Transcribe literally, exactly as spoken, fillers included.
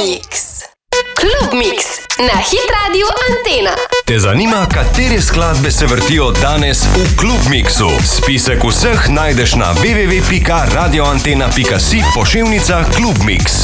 Mix. Klub Mix na Hit Radio Antena. Te zanima, katere skladbe se vrtijo danes v Klub Mixu? Spisek vseh najdeš na w w w pika radio antena pika si poševnica Klub Mix.